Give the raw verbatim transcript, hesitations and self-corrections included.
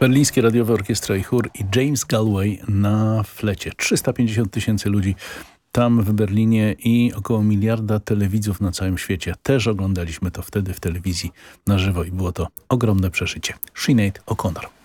Berlińskie radiowe orkiestra i chór i James Galway na flecie. trzysta pięćdziesiąt tysięcy ludzi tam w Berlinie i około miliarda telewidzów na całym świecie. Też oglądaliśmy to wtedy w telewizji na żywo i było to ogromne przeżycie. Sinead O'Connor.